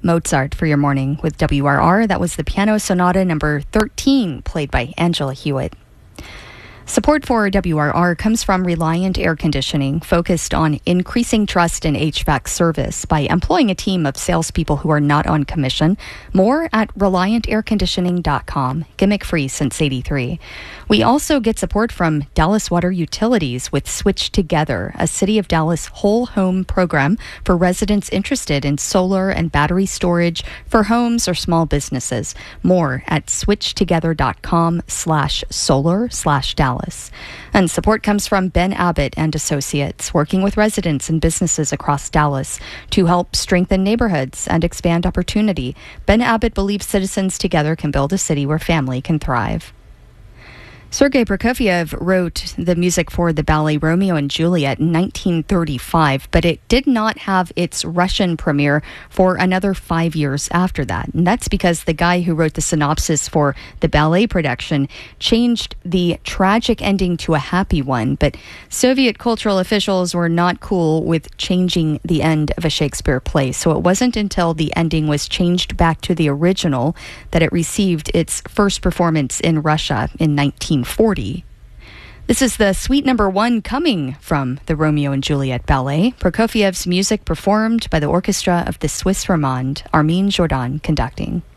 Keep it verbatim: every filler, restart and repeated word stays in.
Mozart for your morning with W R R. That was the Piano Sonata number thirteen, played by Angela Hewitt. Support for W R R comes from Reliant Air Conditioning, focused on increasing trust in H V A C service by employing a team of salespeople who are not on commission. More at reliant air conditioning dot com. Gimmick free since eighty-three. We also get support from Dallas Water Utilities with Switch Together, a City of Dallas whole home program for residents interested in solar and battery storage for homes or small businesses. More at switch together dot com slash solar slash Dallas. And support comes from Ben Abbott and Associates, working with residents and businesses across Dallas to help strengthen neighborhoods and expand opportunity. Ben Abbott believes citizens together can build a city where family can thrive. Sergei Prokofiev wrote the music for the ballet Romeo and Juliet in nineteen thirty-five, but it did not have its Russian premiere for another five years after that. And that's because the guy who wrote the synopsis for the ballet production changed the tragic ending to a happy one. But Soviet cultural officials were not cool with changing the end of a Shakespeare play. So it wasn't until the ending was changed back to the original that it received its first performance in Russia in nineteen forty. This is the suite number one coming from the Romeo and Juliet ballet. Prokofiev's music performed by the orchestra of the Swiss Romande, Armin Jordan conducting.